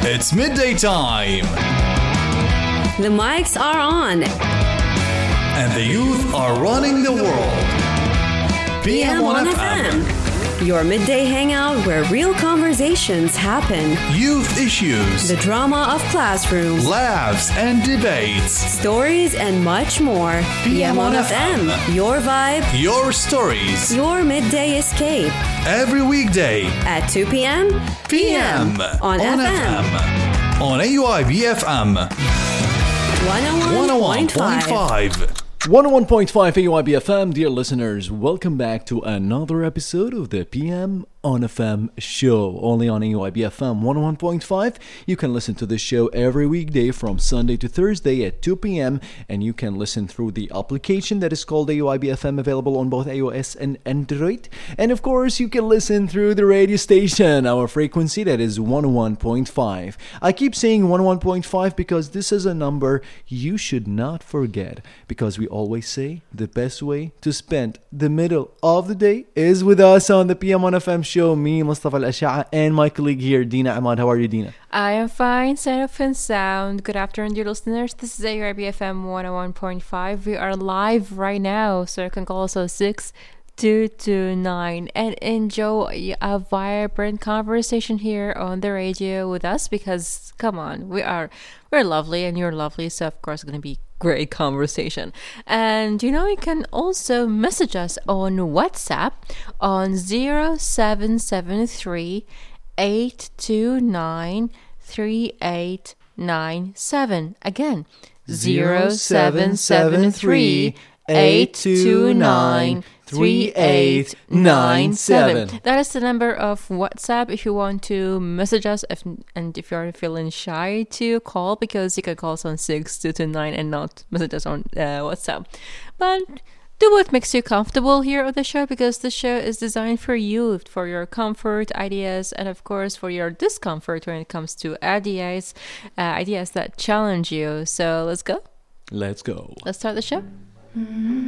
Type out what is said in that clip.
It's midday time. The mics are on. And the youth are running the world. PM1FM. Your midday hangout where real conversations happen. Youth issues. The drama of classrooms. Laughs and debates. Stories and much more. PM1FM. Your vibe. Your stories. Your midday escape. Every weekday. At 2 p.m. PM. On FM. On AUI BFM. 101.5. 101.5 AUIB FM, dear listeners, welcome back to another episode of the PM on FM show, only on AUIB FM 101.5. You can listen to this show every weekday from Sunday to Thursday at 2 p.m. and you can listen through the application that is called AUIB FM, available on both iOS and Android. And of course, you can listen through the radio station, our frequency that is 101.5. I keep saying 101.5 because this is a number you should not forget, because we always say the best way to spend the middle of the day is with us on the PM on FM show. Me, Mustafa Al-Asha'a, and my colleague here, Dina Ahmad. How are you, Dina? I am fine, safe and sound. Good afternoon, dear listeners. This is AUIB FM 101.5. We are live right now, so you can call us on 6229 and enjoy a vibrant conversation here on the radio with us, because come on, we're lovely and you're lovely, so of course it's going to be great conversation. And you can also message us on WhatsApp on 0773 829 3897. Again, 0773 829 3897. That is the number of WhatsApp if you want to message us, and if you're feeling shy to call, because you can call us on 6229 and not message us on WhatsApp. But do what makes you comfortable here on the show, because the show is designed for you, for your comfort, ideas, and of course for your discomfort when it comes to ideas that challenge you. So let's go. Let's go. Let's start the show.